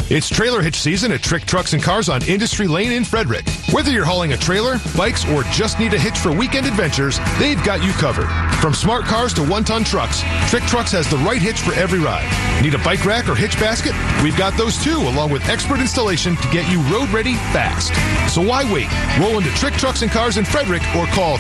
It's trailer hitch season at Trick Trucks and Cars on Industry Lane in Frederick. Whether you're hauling a trailer, bikes, or just need a hitch for weekend adventures, they've got you covered. From smart cars to one-ton trucks, Trick Trucks has the right hitch for every ride. Need a bike rack or hitch basket? We've got those too, along with expert installation to get you road ready fast. So why wait? Roll into Trick Trucks and Cars in Frederick or call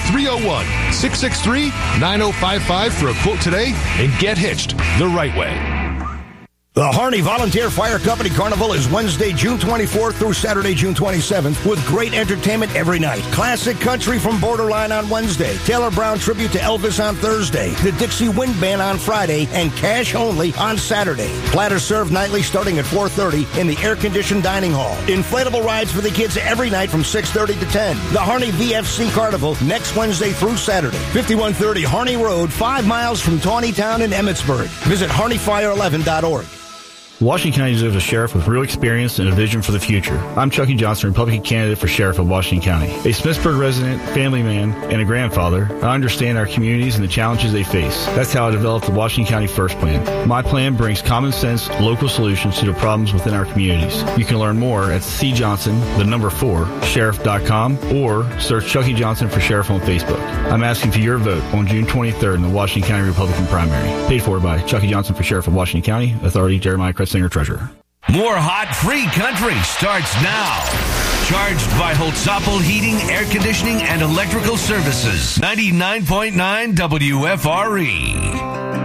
301-663-9055 for a quote today and get hitched the right way. The Harney Volunteer Fire Company Carnival is Wednesday, June 24th through Saturday, June 27th, with great entertainment every night. Classic country from Borderline on Wednesday, Taylor Brown tribute to Elvis on Thursday, the Dixie Wind Band on Friday, and cash only on Saturday. Platters served nightly starting at 4:30 in the air-conditioned dining hall. Inflatable rides for the kids every night from 6:30 to 10. The Harney VFC Carnival next Wednesday through Saturday. 5130 Harney Road, 5 miles from Tawnytown in Emmitsburg. Visit harneyfire11.org. Washington County deserves a sheriff with real experience and a vision for the future. I'm Chucky Johnson, Republican candidate for sheriff of Washington County. A Smithsburg resident, family man, and a grandfather, I understand our communities and the challenges they face. That's how I developed the Washington County First Plan. My plan brings common sense, local solutions to the problems within our communities. You can learn more at cjohnson4sheriff.com or search Chucky Johnson for sheriff on Facebook. I'm asking for your vote on June 23rd in the Washington County Republican primary. Paid for by Chucky Johnson for sheriff of Washington County. Authority Jeremiah Singer Treasurer. More hot free country starts now. Charged by Holtzapfel Heating, Air Conditioning, and Electrical Services. 99.9 WFRE.